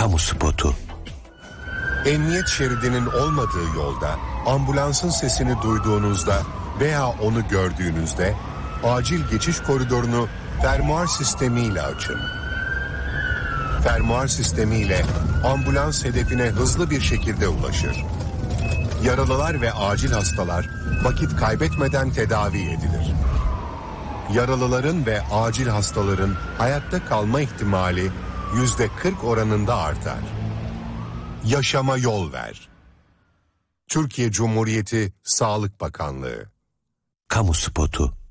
Kamu spotu. Emniyet şeridinin olmadığı yolda ambulansın sesini duyduğunuzda veya onu gördüğünüzde acil geçiş koridorunu fermuar sistemiyle açın. Fermuar sistemiyle ambulans hedefine hızlı bir şekilde ulaşır. Yaralılar ve acil hastalar vakit kaybetmeden tedavi edilir. Yaralıların ve acil hastaların hayatta kalma ihtimali %40 oranında artar. Yaşama yol ver. Türkiye Cumhuriyeti Sağlık Bakanlığı. Kamu spotu.